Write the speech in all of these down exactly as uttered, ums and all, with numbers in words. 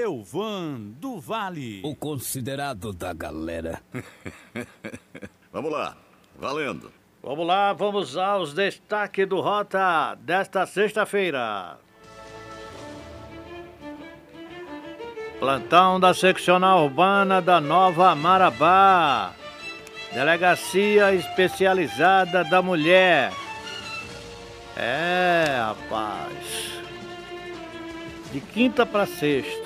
Elvan do Vale, o considerado da galera. Vamos lá, valendo. Vamos lá, vamos aos destaques do Rota desta sexta-feira. Plantão da Seccional Urbana da Nova Marabá. Delegacia Especializada da Mulher. É, rapaz. De quinta para sexta.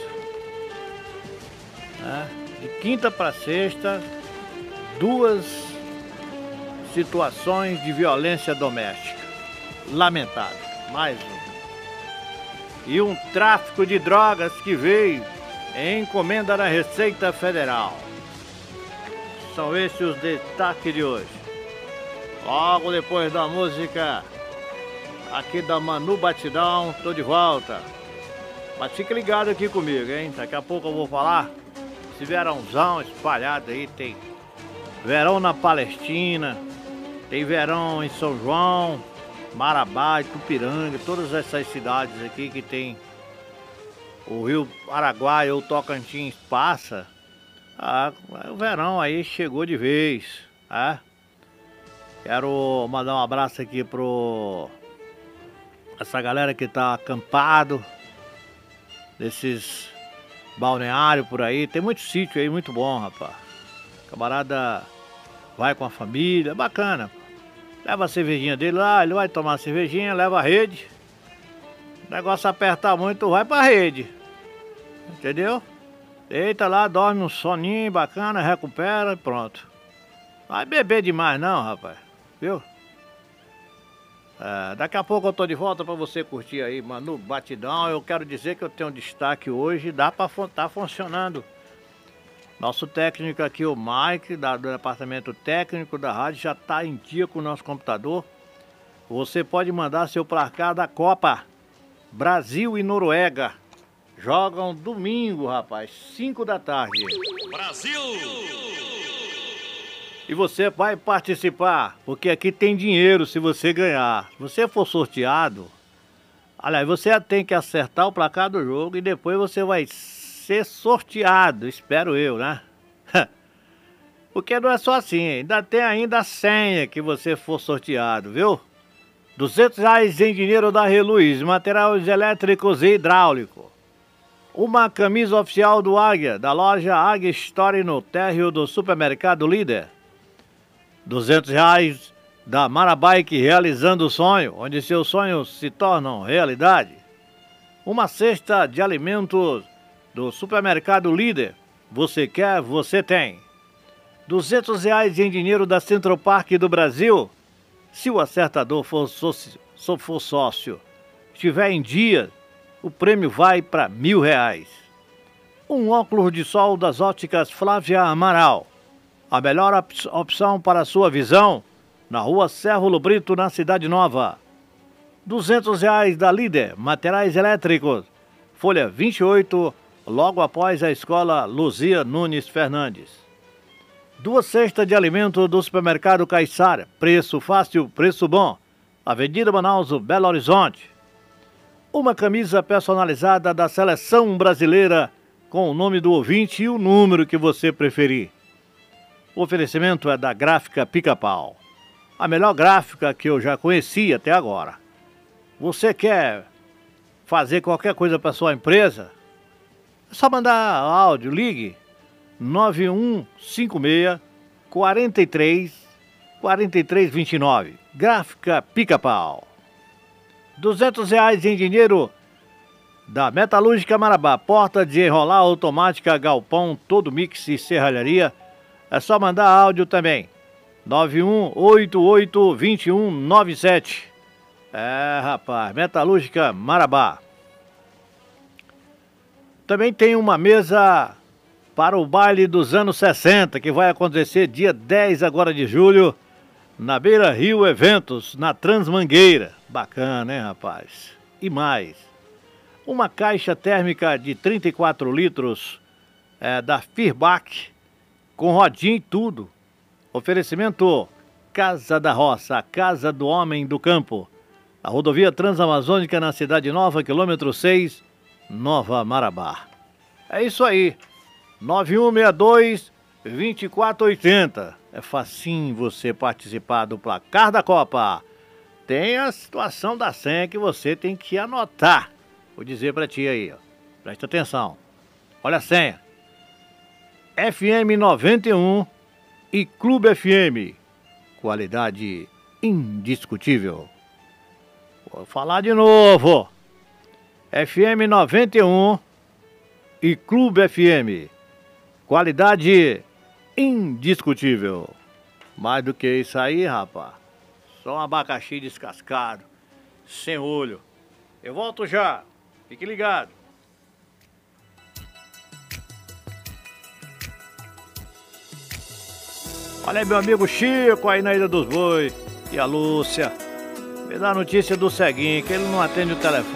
Né? De quinta para sexta, duas situações de violência doméstica. Lamentável. Mais um. E um tráfico de drogas que veio em encomenda da Receita Federal. São esses os destaques de hoje. Logo depois da música aqui da Manu Batidão, tô de volta. Mas fique ligado aqui comigo, hein? Daqui a pouco eu vou falar. Esse verãozão espalhado aí, tem verão na Palestina, tem verão em São João, Marabá, Itupiranga, todas essas cidades aqui que tem o Rio Araguaia ou Tocantins passa. Ah, o verão aí chegou de vez, né? Quero mandar um abraço aqui pro essa galera que tá acampado nesses balneários por aí. Tem muito sítio aí, muito bom, rapaz. Camarada vai com a família, bacana. Leva a cervejinha dele lá, ele vai tomar a cervejinha, leva a rede. O negócio apertar muito, vai pra rede. Entendeu? Deita lá, dorme um soninho bacana, recupera e pronto. Vai beber demais não, rapaz. Viu? É, daqui a pouco eu tô de volta pra você curtir aí, Manu Batidão. Eu quero dizer que eu tenho um destaque hoje, dá pra tá funcionando. Nosso técnico aqui, o Mike, da, do departamento técnico da rádio, já tá em dia com o nosso computador. Você pode mandar seu placar da Copa. Brasil e Noruega jogam domingo, rapaz, cinco da tarde. Brasil! E você vai participar, porque aqui tem dinheiro se você ganhar. Se você for sorteado, aliás, você tem que acertar o placar do jogo e depois você vai ser sorteado, espero eu, né? Porque não é só assim, ainda tem ainda a senha que você for sorteado, viu? duzentos reais em dinheiro da Reluz, materiais elétricos e hidráulicos. Uma camisa oficial do Águia, da loja Águia Store no térreo do supermercado Líder. duzentos reais da Marabike realizando o sonho, onde seus sonhos se tornam realidade. Uma cesta de alimentos do supermercado Líder. Você quer, você tem. duzentos reais em dinheiro da Central Park do Brasil. Se o acertador for sócio, for sócio, estiver em dia, o prêmio vai para mil reais. Um óculos de sol das óticas Flávia Amaral. A melhor op opção para a sua visão, na rua Cérvulo Brito, na Cidade Nova. duzentos reais da Líder, materiais elétricos. Folha vinte e oito, logo após a escola Luzia Nunes Fernandes. Duas cestas de alimento do supermercado Caiçara. Preço fácil, preço bom. Avenida Manaus, Belo Horizonte. Uma camisa personalizada da Seleção Brasileira com o nome do ouvinte e o número que você preferir. O oferecimento é da Gráfica Pica-Pau. A melhor gráfica que eu já conheci até agora. Você quer fazer qualquer coisa para sua empresa? É só mandar áudio, ligue. nove um cinco seis, quatro três, quatro três dois nove. Gráfica Pica-Pau. duzentos reais em dinheiro da Metalúrgica Marabá. Porta de enrolar automática, galpão, todo mix e serralharia. É só mandar áudio também. nove um oito oito, dois um nove sete. É, rapaz, Metalúrgica Marabá. Também tem uma mesa para o baile dos anos sessenta, que vai acontecer dia dez agora de julho, na Beira Rio Eventos, na Transmangueira. Bacana, hein, rapaz? E mais, uma caixa térmica de trinta e quatro litros é, da Firbach, com rodinha e tudo. Oferecimento Casa da Roça, a Casa do Homem do Campo. A rodovia Transamazônica na Cidade Nova, quilômetro seis, Nova Marabá. É isso aí. nove um seis dois, dois quatro oito zero. É facinho você participar do placar da Copa. Tem a situação da senha que você tem que anotar. Vou dizer pra ti aí, ó. Presta atenção. Olha a senha. F M noventa e um e Clube F M. Qualidade indiscutível. Vou falar de novo. F M noventa e um e Clube F M. Qualidade indiscutível. Mais do que isso aí, rapaz. Só um abacaxi descascado, sem olho. Eu volto já. Fique ligado. Olha aí meu amigo Chico aí na Ilha dos Bois. E a Lúcia. Me dá a notícia do Ceguinho, que ele não atende o telefone.